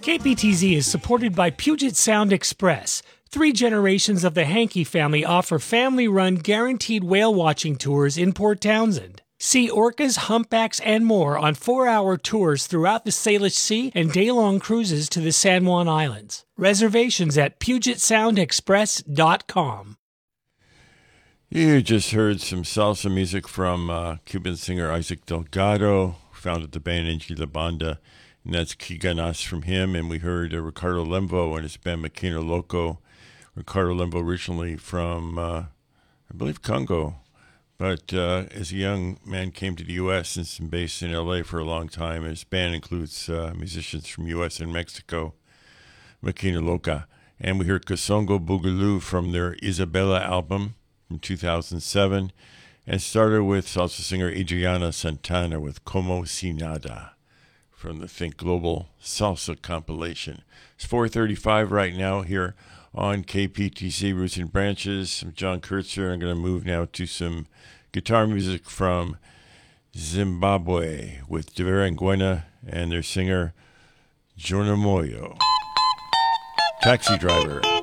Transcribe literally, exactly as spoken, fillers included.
K P T Z is supported by Puget Sound Express. Three generations of the Hankey family offer family-run guaranteed whale-watching tours in Port Townsend. See orcas, humpbacks, and more on four-hour tours throughout the Salish Sea and day-long cruises to the San Juan Islands. Reservations at puget sound express dot com. You just heard some salsa music from uh, Cuban singer Isaac Delgado, founded the band Ingi La Banda, and that's Kiganas from him. And we heard uh, Ricardo Lemvo and his band Makina Loco. Ricardo Lemvo originally from, uh, I believe, Congo, but uh, as a young man came to the U S and been based in L A for a long time. His band includes uh, musicians from U S and Mexico, Makina Loca. And we heard Kasongo Boogaloo from their Isabella album from two thousand seven, and started with salsa singer Adriana Santana with Como Si Nada from the Think Global Salsa compilation. It's four thirty-five right now here on K P T C Roots and Branches. I'm John Kurtzer. I'm going to move now to some guitar music from Zimbabwe with Devera Ngwena and their singer Jornamoyo. Taxi Driver.